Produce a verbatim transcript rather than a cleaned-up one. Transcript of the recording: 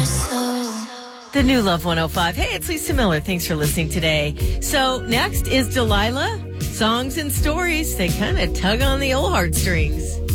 The new Love one oh five. Hey, it's Lisa Miller. Thanks for listening today. So next is Delilah. Songs and stories. They kind of tug on the old heartstrings.